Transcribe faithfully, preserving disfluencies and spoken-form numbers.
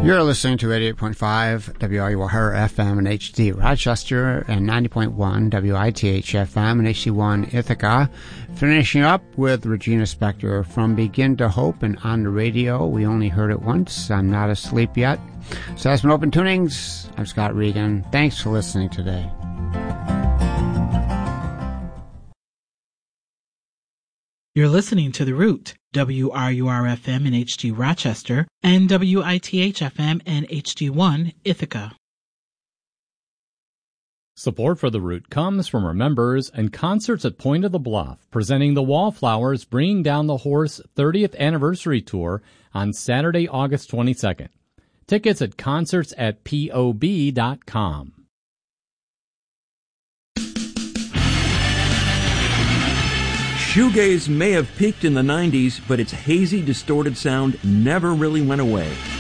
You're listening to eighty-eight point five W R U R F M and H D Rochester and ninety point one W I T H F M and H D one Ithaca. Finishing up with Regina Spektor, From Begin to Hope, and on the radio. We only heard it once. I'm not asleep yet. So that's been Open Tunings. I'm Scott Regan. Thanks for listening today. You're listening to The Root, W R U R F M and H D Rochester, and W I T H F M and H D one Ithaca. Support for The Root comes from our members and Concerts at Point of the Bluff, presenting the Wallflowers Bringing Down the Horse thirtieth Anniversary Tour on Saturday, August twenty-second. Tickets at concerts at P O B dot com. Shoegaze may have peaked in the nineties, but its hazy, distorted sound never really went away.